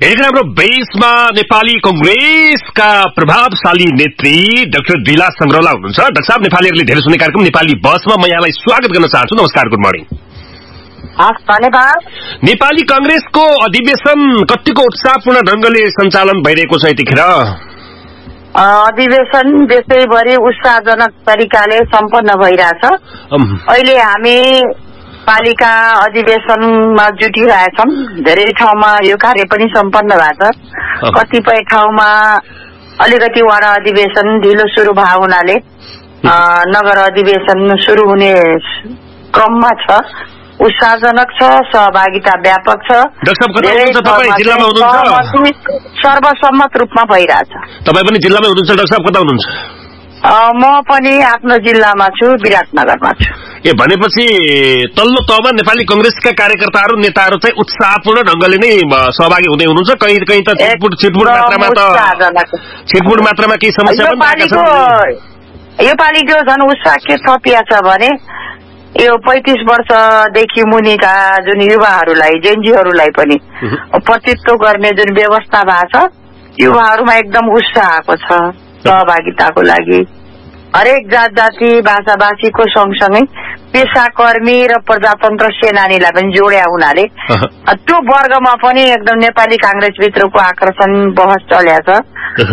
यतिखेर हाम्रो बेसमा नेपाली कंग्रेसका प्रभावशाली नेत्री डाक्टर दिला संग्रौला हुनुहुन्छ। डाक्टर साहब, नेपालीहरूले धेरै सुन्ने कार्यक्रम नेपाली बसमा म यहाँलाई स्वागत गर्न चाहन्छु। नमस्कार, गुड मर्निङ। धन्यवाद। नेपाली कंग्रेसको अधिवेशन कतिको उत्साहपूर्ण ढंगले सञ्चालन भइरहेको छ यतिखेर? अधिवेशन देशैभरि उत्साहजनक तरिकाले सम्पन्न भइरहेछ। अहिले हामी पालिका अधिवेशनमा जुटिरहेछौँ। धेरै ठाउँमा यो कार्य पनि सम्पन्न भएको छ। कतिपय ठाउँमा अलिकति वडा अधिवेशन ढिलो सुरु भएको हुनाले नगर अधिवेशन सुरु हुने क्रममा छ। उत्साहजनक छ, सहभागिता व्यापक छ, सर्वसम्मत रूपमा भइरहेछ। तपाईँ पनि जिल्लामै हुनुहुन्छ डाक्टर साहब? कता हुनुहुन्छ? म पनि आफ्नो जिल्लामा छु, विराटनगरमा छु। भनेपछि तल्लो तहमा नेपाली कंग्रेसका कार्यकर्ताहरू नेताहरू चाहिँ उत्साहपूर्ण ढंगले नै सहभागी हुँदै हुनुहुन्छ। कहीँ कहीँ त छिटपुट मात्रामा केही समस्या पनि आएका छन्। यो पालिको झन् उत्साह के थपिया छ भने यो 35 वर्षदेखि मुनिका जुन युवाहरूलाई, जेनजीहरूलाई पनि प्रतित्व गर्ने जुन व्यवस्था भएको छ, युवाहरूमा एकदम उत्साह आएको छ सहभागिताको लागि। हरेक जात जाति भाषाभाषीको सँगसँगै पेसाकर्मी र प्रजातन्त्र सेनानीलाई पनि जोड्या हुनाले त्यो वर्गमा पनि एकदम नेपाली कांग्रेस भित्रको आकर्षण बहस चलेको छ।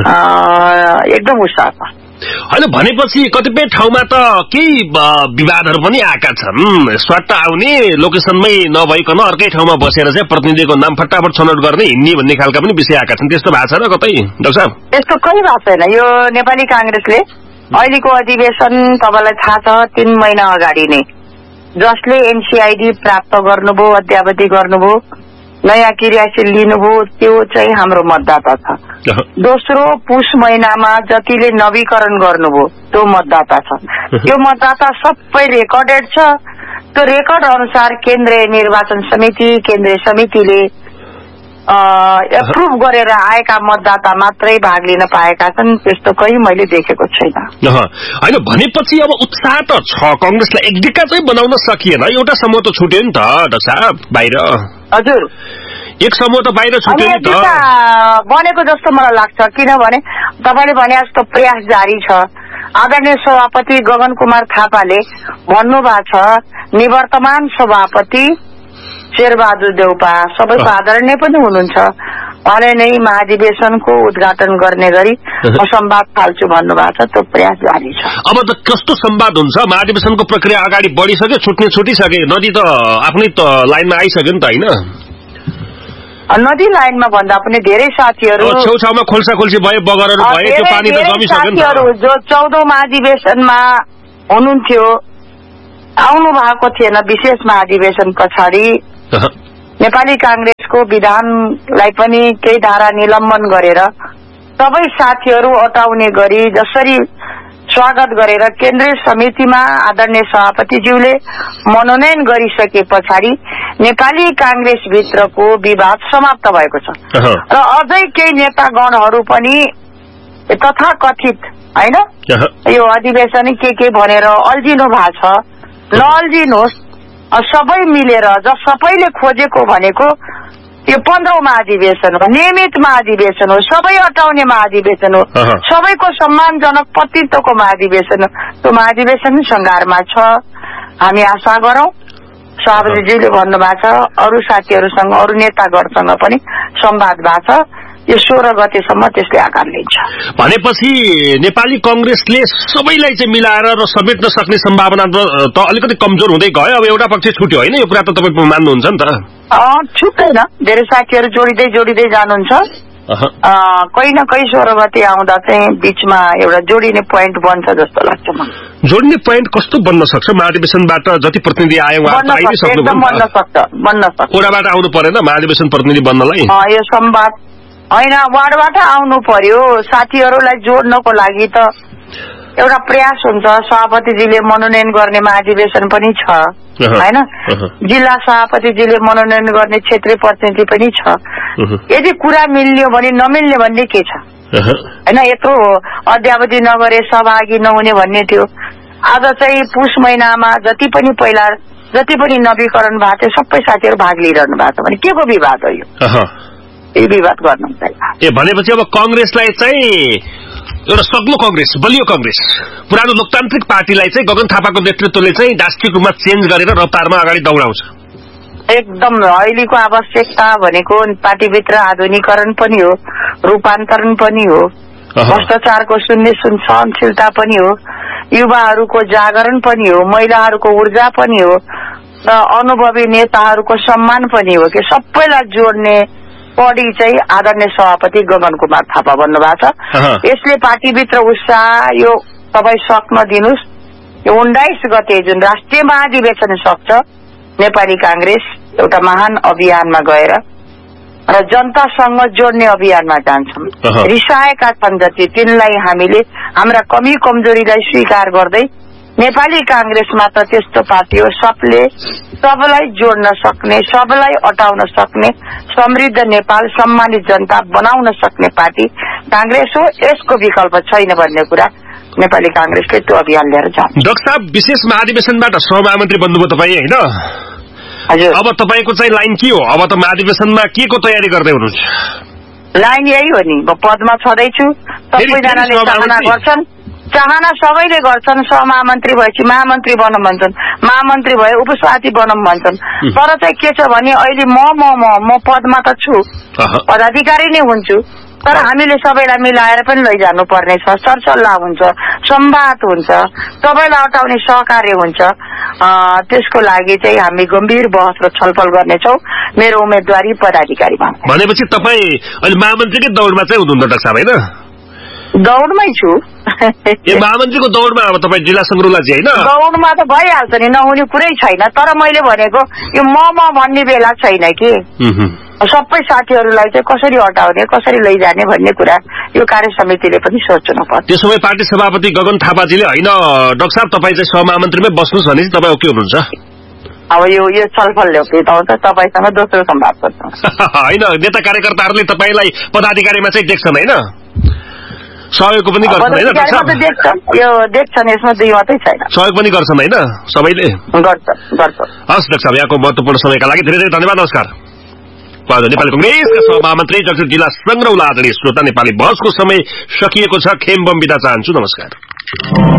एकदम उत्साह छ। होइन, भनेपछि कतिपय ठाउँमा त केही विवादहरू पनि आएका छन्। स्वाट आउने लोकेसनमै नभइकन अर्कै ठाउँमा बसेर चाहिँ प्रतिनिधिको नाम फटाफट छनौट गर्ने, हिँड्ने भन्ने खालका पनि विषय आएका छन्। त्यस्तो भएको छ र कतै डाक्टर साहब? त्यस्तो कहीँ भएको छैन। यो नेपाली कांग्रेसले अहिलेको अधिवेशन तपाईँलाई थाहा छ 3 महिना अगाडि नै जसले एनसीआईडी प्राप्त गर्नुभयो, अद्यावधि गर्नुभयो, नयाँ क्रियाशील लिनुभयो, त्यो चाहिँ हाम्रो मतदाता छ। दोस्रो पुष महिनामा जतिले नवीकरण गर्नुभयो त्यो मतदाता छ। त्यो मतदाता सबै रेकर्डेड छ। त्यो रेकर्ड अनुसार केन्द्रीय निर्वाचन समिति, केन्द्रीय समितिले एप्रुभ गरेर आएका मतदाता मात्रै भाग लिन पाएका छन्। त्यस्तो कहीँ मैले देखेको छैन। होइन, भनेपछि अब उत्साह त छ। कंग्रेसलाई एकडिका चाहिँ बनाउन सकिएन। एउटा समूह त छुट्यो नि त डाक्टर साहब बाहिर। हजुर, एक समूह त बाहिर छुट्यो नि त। बनेको जस्तो मलाई लाग्छ। किनभने तपाईँले भने जस्तो प्रयास जारी छ। आदरणीय सभापति गगन कुमार थापाले भन्नुभएको छ, निवर्तमान सभापति शेरबहादुर देउपा सबैको आदरणीय पनि हुनुहुन्छ, उहाँले नै महाधिवेशनको उद्घाटन गर्ने गरी म संवाद थाल्छु भन्नुभएको छ। त्यो प्रयास जारी छ। अब त कस्तो संवाद हुन्छ? महाधिवेशनको प्रक्रिया अगाडि बढिसक्यो, छुटिसके, नदी त आफ्नै त लाइनमा आइसक्यो नि त, होइन? नदी लाइनमा भन्दा पनि धेरै साथीहरू छेउछाउमा खोल्साखोल्सी भयो, बगरहरू भयो, त्यो पानी त जमिसक्यो नि त। जो 14औं महाधिवेशनमा हुनुहुन्थ्यो, आउनु भएको थिएन। विशेष महाधिवेशन पछाडि नेपाली कांग्रेसको विधानलाई पनि केही धारा निलम्बन गरेर सबै साथीहरू अटाउने गरी जसरी स्वागत गरेर केन्द्रीय समितिमा आदरणीय सभापतिज्यूले मनोनयन गरिसके पछाडि नेपाली कांग्रेस भित्रको विवाद समाप्त भएको छ। र अझै केही नेतागणहरू पनि तथाकथित होइन यो अधिवेशन के भनेर अल्झिनु भएको छ। नअल्झिनुहोस्, सबै मिलेर सबैले खोजेको भनेको यो 15औं महाधिवेशन हो, नियमित महाधिवेशन हो, सबै अटाउने महाधिवेशन हो, सबैको सम्मानजनक प्रतित्वको महाधिवेशन हो। त्यो महाधिवेशन सङ्घारमा छ। हामी आशा गरौं सभापतिज्यूले भन्नुभएको छ अरू साथीहरूसँग, अरू नेतागणसँग पनि संवाद भएको छ। यो 16 गतेसम्म त्यसले आकार लिन्छ। भनेपछि नेपाली कंग्रेसले सबैलाई चाहिँ मिलाएर र समेट्न सक्ने सम्भावना त अलिकति कमजोर हुँदै गयो। अब एउटा पक्ष छुट्यो होइन, यो कुरा त तपाईँ मान्नुहुन्छ नि त? छुट्दैन, धेरै साथीहरू जोडिँदै जानुहुन्छ। कहीँ न कहीँ 16 गते आउँदा चाहिँ बीचमा एउटा जोडिने पोइन्ट बन्छ जस्तो लाग्छ मलाई। जोडिने पोइन्ट कस्तो बन्न सक्छ? महाधिवेशनबाट जति प्रतिनिधि आयो बन्न सक्छ। ओडाबाट आउनु परेन महाधिवेशन प्रतिनिधि बन्नलाई? यो संवाद होइन, वार्डबाट आउनु पर्यो। साथीहरूलाई जोड्नको लागि त एउटा प्रयास हुन्छ। सभापतिजीले मनोनयन गर्ने महाधिवेशन पनि छ होइन, जिल्ला सभापतिजीले मनोनयन गर्ने क्षेत्रीय प्रतिनिधि पनि छ। यदि कुरा मिल्यो भने नमिल्ने भन्ने के छ होइन? यत्रो अद्यावधि नगरे सहभागी नहुने भन्ने थियो। आज चाहिँ पुष महिनामा जति पनि नवीकरण भएको थियो सबै साथीहरू भाग लिइरहनु भएको छ भने के को विवाद हो यो? यो विवाद गर्नु हुँदैन। भनेपछि अब कांग्रेसलाई चाहिँ एउटा सक्लो कांग्रेस, बलियो कांग्रेस, पुरानो लोकतान्त्रिक पार्टीलाई चाहिँ गगन थापाको नेतृत्वले चाहिँ राष्ट्रिय रूपमा चेन्ज गरेर रफ्तारमा अगाडि दौडाउँछ। एकदम अहिलेको आवश्यकता भनेको पार्टीभित्र आधुनिकीकरण पनि हो, रूपान्तरण पनि हो, भ्रष्टाचारको शून्य सहनशीलता पनि हो, युवाहरूको जागरण पनि हो, महिलाहरूको ऊर्जा पनि हो र अनुभवी नेताहरूको सम्मान पनि हो कि सबैलाई जोड्ने बढी चाहिँ आदरणीय सभापति गगन कुमार थापा भन्नुभएको छ। यसले पार्टीभित्र उत्साह यो तपाईँ सक्न दिनुहोस्। यो 19 गते जुन राष्ट्रिय महाधिवेशन सक्छ नेपाली कांग्रेस एउटा महान अभियानमा गएर र जनतासँग जोड्ने अभियानमा जान्छौं। रिसाएका छन् जति तिनलाई हामीले हाम्रा कमी कमजोरीलाई स्वीकार गर्दै नेपाली कांग्रेस मात्र त्यस्तो पार्टी हो सबलाई जोड्न सक्ने, सबलाई अटाउन सक्ने, समृद्ध नेपाल, सम्मानित जनता बनाउन सक्ने पार्टी कांग्रेस हो। यसको विकल्प छैन भन्ने कुरा नेपाली कांग्रेसले त्यो अभियान लिएर जान्छ। डाक्टर साहब, विशेष महाधिवेशनबाट सहमन्त्री बन्नुभयो तपाईँ हैन? हजुर। अब तपाईको चाहिँ लाइन के हो? अब त महाधिवेशनमा के को तयारी गर्दै हुनुहुन्छ? लाइन यही हो नि, पदमा छँदैछु। सबैजनाले चाहना गर्छन्, चाहना सबैले गर्छन्। सहमन्त्री भएपछि महामन्त्री बनौँ भन्छन्, महामन्त्री भए उपसभापति बनौँ भन्छन्। तर चाहिँ के छ भने अहिले म पदमा त छु, पदाधिकारी नै हुन्छु, तर हामीले सबैलाई मिलाएर पनि लैजानु पर्ने छ। सरसल्लाह हुन्छ, संवाद हुन्छ, सबैलाई अटाउने सहकार्य हुन्छ। त्यसको लागि चाहिँ हामी गम्भीर बहस र छलफल गर्नेछौँ। मेरो उम्मेदवारी पदाधिकारीमा। भनेपछि तपाईँ अहिले महामन्त्रीकै दौडमा चाहिँ हुनुहुन्छ डाक्टर साहब हैन? दौडमै छु। महामन्त्रीको दौडमा अब तपाईँ जिल्ला संग्रौलाजी हैन? दौडमा त भइहाल्छ नि, नहुने कुरै छैन। तर मैले भनेको यो म भन्ने बेला छैन कि सबै साथीहरूलाई चाहिँ कसरी हटाउने, कसरी लैजाने भन्ने कुरा यो कार्य समितिले पनि सोच्नु पर्छ। त्यसो भए पार्टी सभापति गगन थापाजीले हैन डाक्टर साहब तपाईँ चाहिँ सहमन्त्रीमै बस्नुहोस् भने चाहिँ तपाईँ ओके हुनुहुन्छ? अब यो छलफलले बिताउँछ, तपाईँसँग दोस्रो संवाद गर्छ हैन? नेता कार्यकर्ताहरूले तपाईँलाई पदाधिकारीमा चाहिँ देख्छन् हैन? सहयोगको पनि गर्छन् हैन? यो देख्छन्, यसमा दुई मात्रै छैन, सहयोग पनि गर्छन् हैन? सबैले गर्छ। हस् डाक्टर साहब, यहाँको महत्त्वपूर्ण समयका लागि धेरै धेरै धन्यवाद। नमस्कार। नेपाली कांग्रेसका सहमन्त्री जगत जिल्ला संग्रौला आदरणीय श्रोता, नेपाली बहसको समय सकिएको छ। खेम बम बिदा चाहन्छु। नमस्कार।